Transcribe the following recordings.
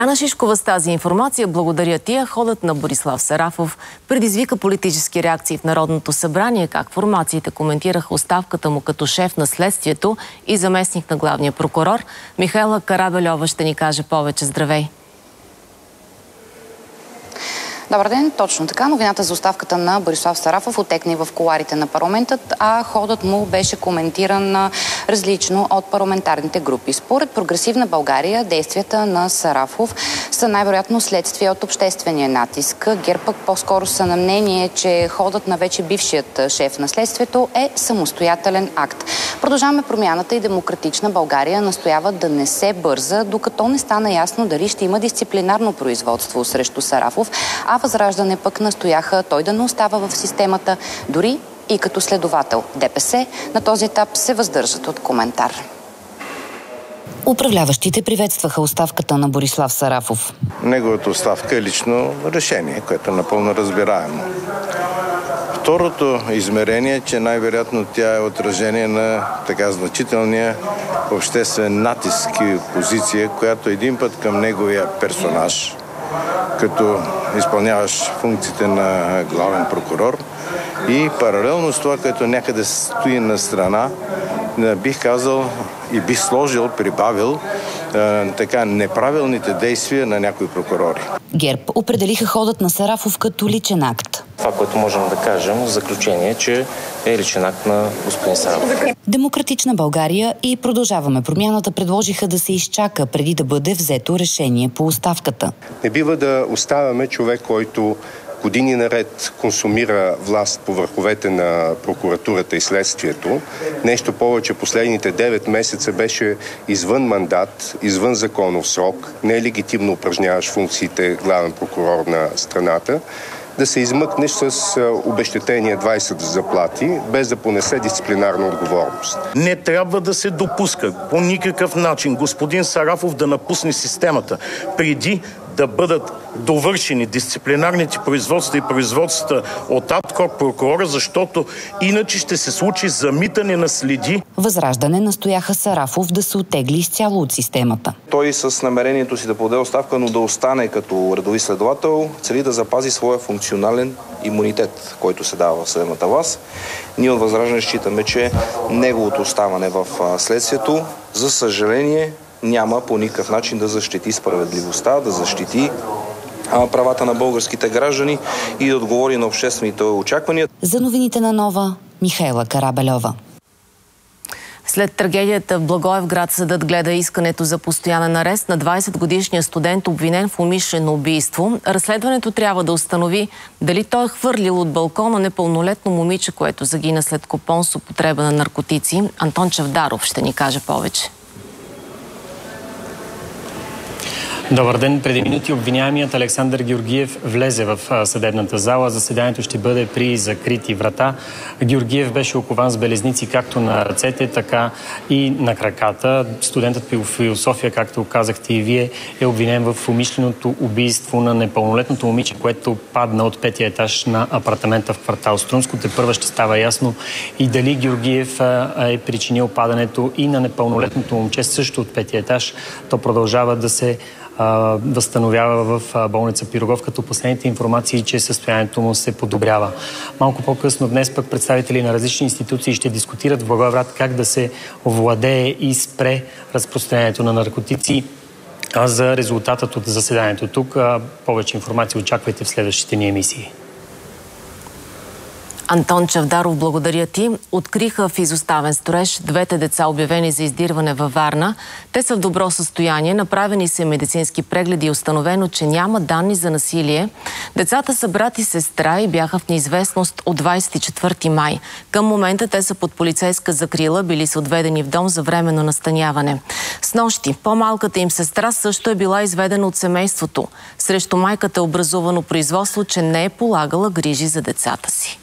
Ана Шишкова с тази информация. Благодаря ти. Ходът на Борислав Сарафов предизвика политически реакции в Народното събрание, как формациите коментираха оставката му като шеф на следствието и заместник на главния прокурор. Михайла Карабельова ще ни каже повече. Здравей! Добър ден, точно така. Новината за оставката на Борислав Сарафов отекна и в кулоарите на парламентът, а ходът му беше коментиран различно от парламентарните групи. Според Прогресивна България, действията на Сарафов са най-вероятно следствие от обществения натиск. ГЕРБ пък по-скоро са на мнение, че ходът на вече бившият шеф на следствието е самостоятелен акт. Продължаваме промяната и Демократична България настояват да не се бърза, докато не стана ясно дали ще има дисциплинарно производство срещу Сарафов, а Възраждане пък настояха той да не остава в системата, дори и като следовател. ДПС на този етап се въздържат от коментар. Управляващите приветстваха оставката на Борислав Сарафов. Неговата оставка е лично решение, което е напълно разбираемо. Второто измерение е, че най-вероятно тя е отражение на така значителния обществен натиск и позиция, която един път към неговия персонаж, като изпълняваш функциите на главен прокурор, и паралелно с това, което някъде стои на страна, бих казал и бих сложил, прибавил така неправилните действия на някои прокурори. ГЕРБ определиха ходът на Сарафов като личен акт. Това, което можем да кажем в заключение, е, че е личен акт на господин Сарафов. Демократична България и Продължаваме промяната предложиха да се изчака преди да бъде взето решение по оставката. Не бива да оставяме човек, който години наред консумира власт по върховете на прокуратурата и следствието. Нещо повече, последните 9 месеца беше извън мандат, извън законов срок, нелегитимно упражняваш функциите главен прокурор на страната, да се измъкнеш с обезщетение 20 заплати, без да понесе дисциплинарна отговорност. Не трябва да се допуска по никакъв начин господин Сарафов да напусне системата преди да бъдат довършени дисциплинарните производства и производствата от АДКОР прокурора, защото иначе ще се случи замитане на следи. Възраждане настояха Сарафов да се оттегли изцяло от системата. Той с намерението си да подаде оставка, но да остане като редови следовател, цели да запази своя функционален имунитет, който се дава в съдебната власт. Ние от Възраждане считаме, че неговото оставане в следствието, за съжаление, няма по никакъв начин да защити справедливостта, да защити правата на българските граждани и да отговори на обществените очаквания. За новините на Нова, Михайла Карабельова. След трагедията в Благоевград съдът гледа искането за постоянен арест на 20-годишния студент, обвинен в умишлено убийство. Разследването трябва да установи дали той е хвърлил от балкона непълнолетно момиче, което загина след купон с употреба на наркотици. Антон Чавдаров ще ни каже повече. Добър ден. Преди минути обвиняемият Александър Георгиев влезе в съдебната зала. Заседанието ще бъде при закрити врата. Георгиев беше окован с белезници както на ръцете, така и на краката. Студентът по философия, както казахте и вие, е обвинен в умишленото убийство на непълнолетното момиче, което падна от 5-я етаж на апартамента в квартал Струнско. Тепърва ще става ясно и дали Георгиев е причинил падането и на непълнолетното момче също от 5-я етаж. То продължава да се възстановява в болница Пирогов, като последните информации, че състоянието му се подобрява. Малко по-късно днес пък представители на различни институции ще дискутират в Благоевград как да се овладее и спре разпространението на наркотици. А за резултатът от заседанието тук повече информация очаквайте в следващите ни емисии. Антон Чавдаров, благодаря ти. Откриха в изоставен строеж двете деца, обявени за издирване във Варна. Те са в добро състояние, направени са медицински прегледи и установено, че няма данни за насилие. Децата са брат и сестра и бяха в неизвестност от 24 май. Към момента те са под полицейска закрила, били са отведени в дом за временно настаняване. Снощи по-малката им сестра също е била изведена от семейството. Срещу майката е образувано производство, че не е полагала грижи за децата си.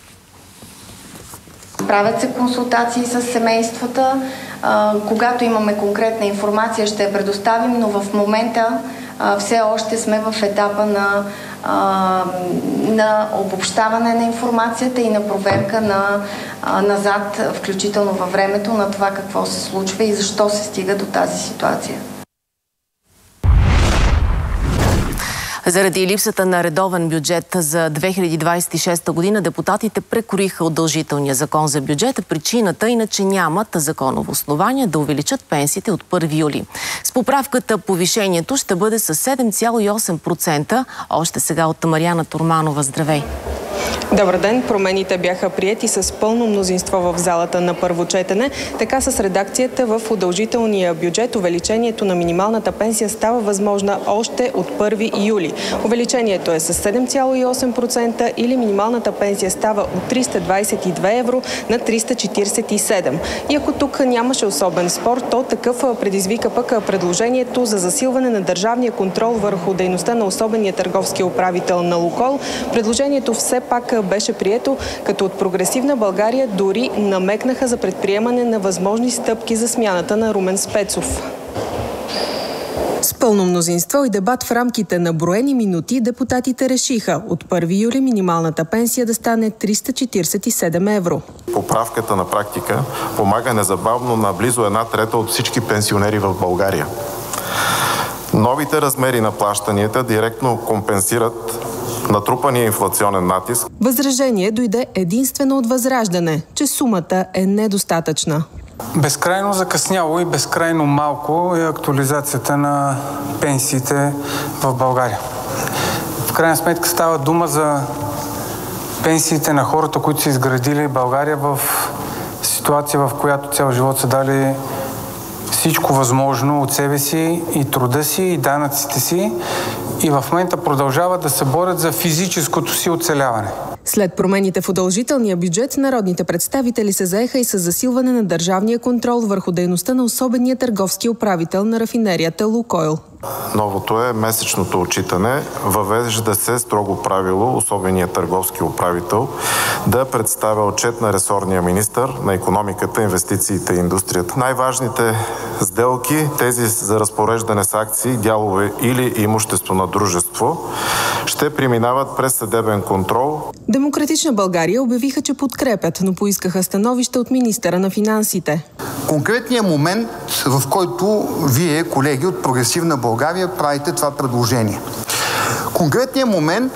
Правят се консултации с семействата. Когато имаме конкретна информация, ще я предоставим, но в момента все още сме в етапа на обобщаване на информацията и на проверка назад, включително във времето, на това какво се случва и защо се стига до тази ситуация. Заради липсата на редовен бюджет за 2026 година, депутатите прекроиха удължителния закон за бюджета. Причината иначе нямат законово основание да увеличат пенсиите от 1 юли. С поправката повишението ще бъде с 7,8%. Още сега от Мариана Турманова. Здравей! Добър ден! Промените бяха приети с пълно мнозинство в залата на първо четене. Така с редакцията в удължителния бюджет увеличението на минималната пенсия става възможна още от 1 юли. Увеличението е с 7,8% или минималната пенсия става от 322 евро на 347. И ако тук нямаше особен спор, то такъв предизвика пък предложението за засилване на държавния контрол върху дейността на особения търговски управител на Лукойл. Предложението все пак беше прието, като от Прогресивна България дори намекнаха за предприемане на възможни стъпки за смяната на Румен Спецов. С пълно мнозинство и дебат в рамките на броени минути депутатите решиха от 1 юли минималната пенсия да стане 347 евро. Поправката на практика помага незабавно на близо 1/3 от всички пенсионери в България. Новите размери на плащанията директно компенсират натрупания инфлационен натиск. Възражение дойде единствено от Възраждане, че сумата е недостатъчна. Безкрайно закъсняло и безкрайно малко е актуализацията на пенсиите в България. В крайна сметка става дума за пенсиите на хората, които са изградили България в ситуация, в която цял живот са дали всичко възможно от себе си и труда си и данъците си и в момента продължават да се борят за физическото си оцеляване. След промените в удължителния бюджет, народните представители се заеха и с засилване на държавния контрол върху дейността на особения търговски управител на рафинерията Лукойл. Новото е месечното отчитане. Въвежда се строго правило особеният търговски управител да представя отчет на ресорния министър на икономиката, инвестициите и индустрията. Най-важните сделки, тези за разпореждане с акции, дялове или имущество на дружество, ще преминават през съдебен контрол. Демократична България обявиха, че подкрепят, но поискаха становище от министъра на финансите. Конкретният момент, в който вие, колеги от Прогресивна България, правите това предложение. Конкретният момент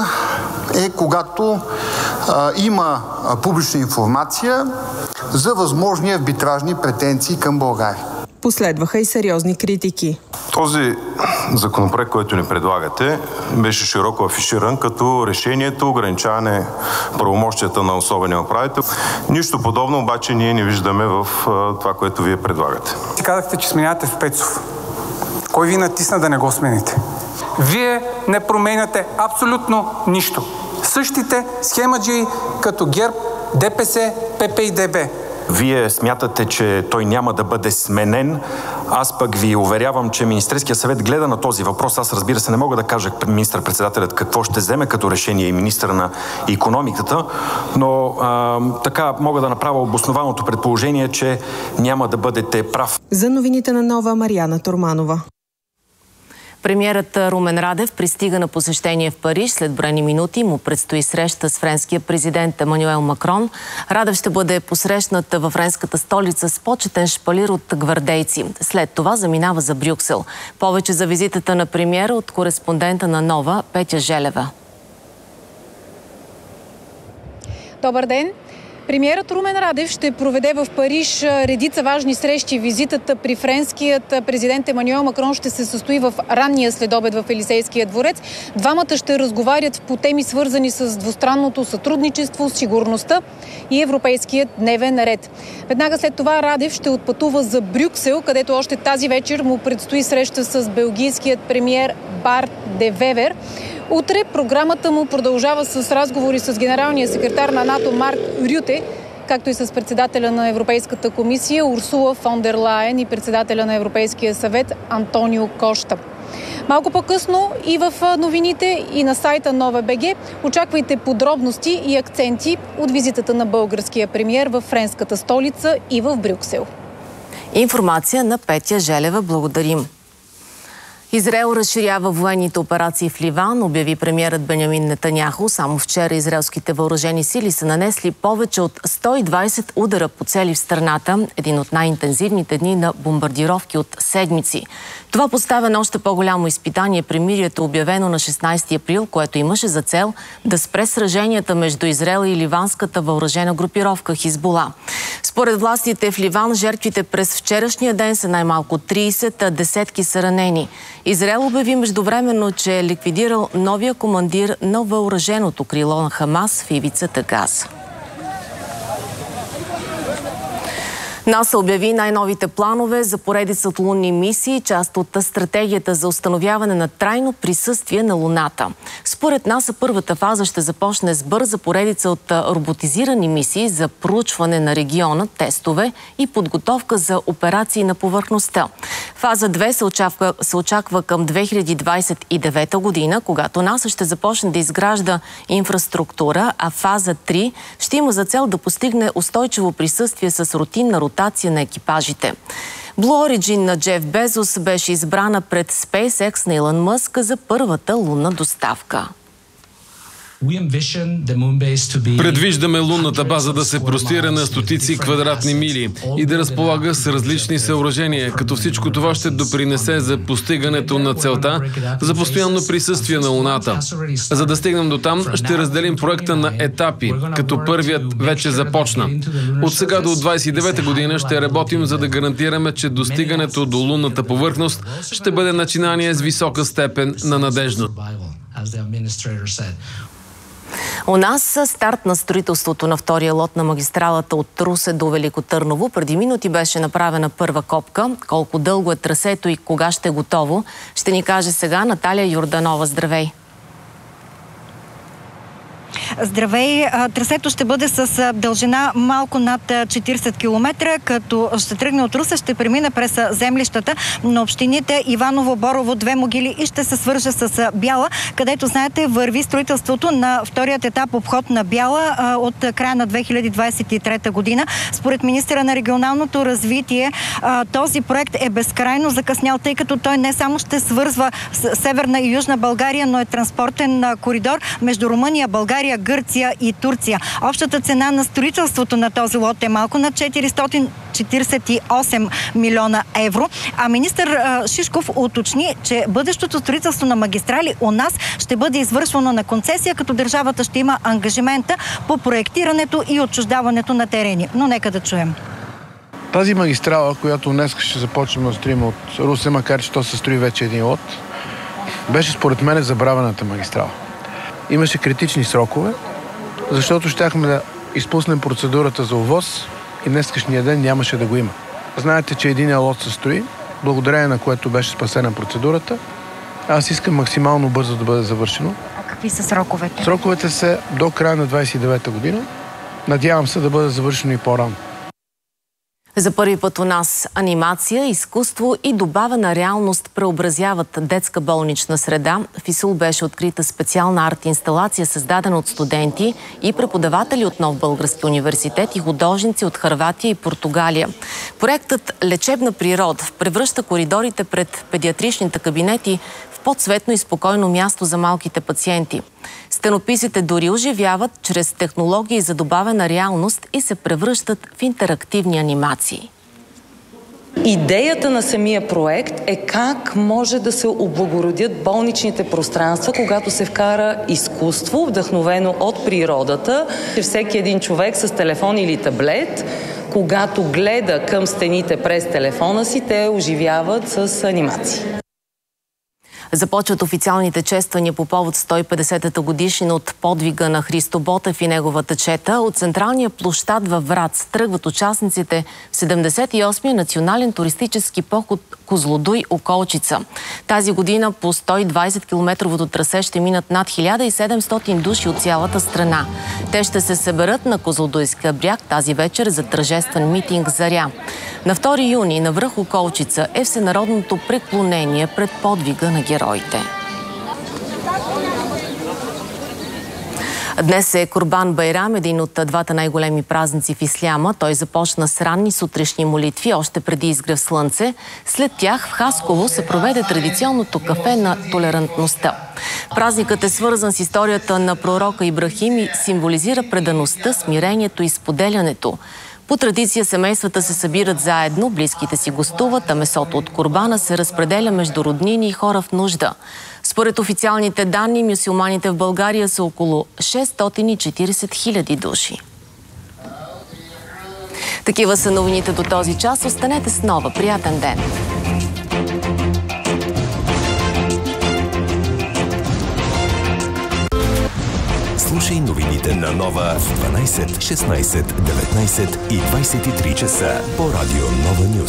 е когато има публична информация за възможни арбитражни претенции към България. Последваха и сериозни критики. Този законопроект, който ни предлагате, беше широко афиширан като решението ограничаване правомощията на особения управител. Нищо подобно обаче ние не виждаме в това, което вие предлагате. Ти казахте, че сменяте Спецов. Кой ви натисна да не го смените? Вие не променяте абсолютно нищо. Същите схемаджии като ГЕРБ, ДПС, ПП и ДБ. Вие смятате, че той няма да бъде сменен. Аз пък ви уверявам, че Министерския съвет гледа на този въпрос. Аз, разбира се, не мога да кажа министър-председателят какво ще вземе като решение и министър на икономиката, но така мога да направя обоснованото предположение, че няма да бъдете прав. За новините на Нова, Мариана Турманова. Премиерът Румен Радев пристига на посещение в Париж. След броени минути му предстои среща с френския президент Емануел Макрон. Радев ще бъде посрещнат във френската столица с почетен шпалир от гвардейци. След това заминава за Брюксел. Повече за визитата на премиера от кореспондента на Нова Петя Желева. Добър ден! Премиерът Румен Радев ще проведе в Париж редица важни срещи. Визитата при френският президент Емануел Макрон ще се състои в ранния следобед в Елисейския дворец. Двамата ще разговарят по теми, свързани с двустранното сътрудничество, сигурността и европейският дневен ред. Веднага след това Радев ще отпътува за Брюксел, където още тази вечер му предстои среща с белгийският премиер Барт де Вевер. Утре програмата му продължава с разговори с генералния секретар на НАТО Марк Рюте, както и с председателя на Европейската комисия Урсула фон дер Лайен и председателя на Европейския съвет Антонио Кошта. Малко по-късно и в новините и на сайта Нова.бг очаквайте подробности и акценти от визитата на българския премиер в френската столица и в Брюксел. Информация на Петя Желева. Благодарим. Израел разширява военните операции в Ливан, обяви премиерът Бенямин Нетаняху. Само вчера израелските въоръжени сили са нанесли повече от 120 удара по цели в страната, един от най-интензивните дни на бомбардировки от седмици. Това поставя на още по-голямо изпитание премирието, обявено на 16 април, което имаше за цел да спре сраженията между Израел и ливанската въоръжена групировка Хизбула. Според властите в Ливан, жертвите през вчерашния ден са най-малко 30, а десетки са ранени. Израел обяви междувременно, че е ликвидирал новия командир на въоръженото крило на Хамас в ивицата Газа. НАСА обяви най-новите планове за поредица от лунни мисии, част от стратегията за установяване на трайно присъствие на Луната. Според НАСА първата фаза ще започне с бърза поредица от роботизирани мисии за проучване на региона, тестове и подготовка за операции на повърхността. Фаза 2 се очаква към 2029 година, когато НАСА ще започне да изгражда инфраструктура, а фаза 3 ще има за цел да постигне устойчиво присъствие с рутинна ротация на екипажите. Blue Origin на Джеф Безос беше избрана пред SpaceX на Илон Мъск за първата лунна доставка. Предвиждаме лунната база да се простира на стотици квадратни мили и да разполага с различни съоръжения, като всичко това ще допринесе за постигането на целта за постоянно присъствие на Луната. За да стигнем до там, ще разделим проекта на етапи, като първият вече започна. От сега до 29 година ще работим, за да гарантираме, че достигането до лунната повърхност ще бъде начинание с висока степен на надежност. У нас старт на строителството на втория лот на магистралата от Русе до Велико Търново. Преди минути беше направена първа копка. Колко дълго е трасето и кога ще е готово, ще ни каже сега Наталия Йорданова. Здравей! Здравей! Трасето ще бъде с дължина малко над 40 км, като ще тръгне от Русе, ще премине през землищата на общините Иваново, Борово, Две могили и ще се свърже с Бяла, където, знаете, върви строителството на вторият етап обход на Бяла от края на 2023 година. Според министъра на регионалното развитие, този проект е безкрайно закъснял, тъй като той не само ще свързва Северна и Южна България, но е транспортен коридор между Румъния, България, Гърция и Турция. Общата цена на строителството на този лот е малко над 448 милиона евро. А министър Шишков уточни, че бъдещото строителство на магистрали у нас ще бъде извършвано на концесия, като държавата ще има ангажимента по проектирането и отчуждаването на терени. Но нека да чуем. Тази магистрала, която днес ще започнем да строим от Русе, макар че то се строи вече един лот, беше според мен забравената магистрала. Имаше критични срокове, защото щяхме да изпуснем процедурата за ОВОС и днескашния ден нямаше да го има. Знаете, че един лот се строи, благодарение на което беше спасена процедурата. Аз искам максимално бързо да бъде завършено. А какви са сроковете? Сроковете са до края на 29-та година. Надявам се да бъде завършено и по-рано. За първи път у нас анимация, изкуство и добавена реалност преобразяват детска болнична среда. В ИСУЛ беше открита специална арт-инсталация, създадена от студенти и преподаватели от Нов български университет и художници от Хърватия и Португалия. Проектът «Лечебна природа» превръща коридорите пред педиатричните кабинети в по-цветно и спокойно място за малките пациенти. Стенописите дори оживяват чрез технологии за добавена реалност и се превръщат в интерактивни анимации. Идеята на самия проект е как може да се облагородят болничните пространства, когато се вкара изкуство, вдъхновено от природата. Всеки един човек с телефон или таблет, когато гледа към стените през телефона си, те оживяват с анимации. Започват официалните чествания по повод 150-та годишнина от подвига на Христо Ботев и неговата чета. От централния площад във Враца тръгват участниците в 78-я национален туристически поход Козлодуй – Околчица. Тази година по 120-километровото трасе ще минат над 1700 души от цялата страна. Те ще се съберат на Козлодуйския бряг тази вечер за тържествен митинг «Заря». На 2 юни на връх Околчица е всенародното преклонение пред подвига на героите. Днес е Курбан Байрам, един от двата най-големи празници в исляма. Той започна с ранни сутрешни молитви, още преди изгрев слънце. След тях в Хасково се проведе традиционното кафе на толерантността. Празникът е свързан с историята на пророка Ибрахим и символизира предаността, смирението и споделянето. По традиция семействата се събират заедно, близките си гостуват, а месото от курбана се разпределя между роднини и хора в нужда. Според официалните данни, мюсюлманите в България са около 640 хиляди души. Такива са новините до този час. Останете с Нова. Приятен ден! Слушай новините на Нова в 12, 16, 19 и 23 часа по радио Нова Нюз.